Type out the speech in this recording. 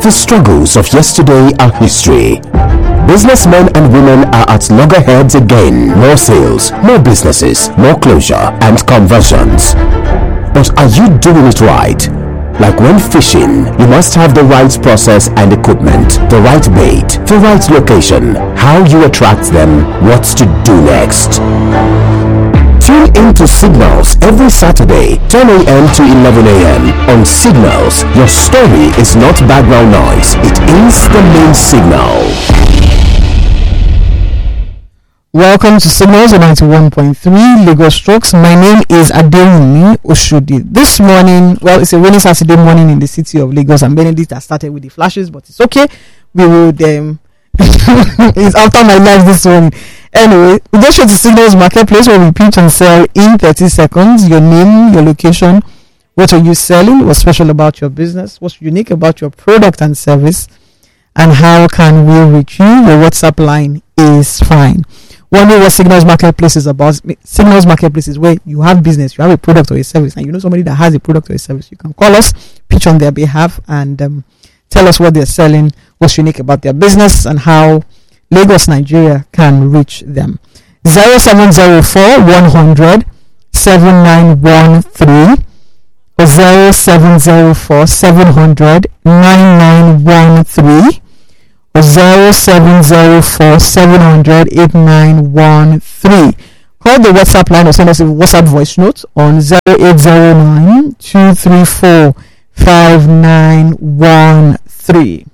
The struggles of yesterday are history. Businessmen and women are at loggerheads again. More sales, more businesses, more closure and conversions. But are you doing it right? Like when fishing, you must have the right process and equipment, the right bait, the right location, how you attract them, what to do next. Tune in to Signals every Saturday, 10 a.m. to 11 a.m. On Signals, your story is not background noise, it is the main signal. Welcome to Signals 91.3 Lagos Strokes. My name is Adewumi Oshodi. This morning, well, it's a rainy Saturday morning in the city of Lagos, and Benedict has started with the flashes, but it's okay. We will it's after my life this morning. Anyway, we go straight to Signals Marketplace, where we pitch and sell in 30 seconds. Your name, your location, what are you selling, what's special about your business, what's unique about your product and service, and how can we reach you. Your WhatsApp line is fine. Wonder what Signals Marketplace is about. Signals Marketplace is where you have business, you have a product or a service, and you know somebody that has a product or a service. You can call us, pitch on their behalf, and tell us what they're selling, what's unique about their business, and how Lagos, Nigeria can reach them. 0704 100 7913 or 0704 700 9913 or 0704 700 8913. Call the WhatsApp line or send us a WhatsApp voice note on 0809 234 5913.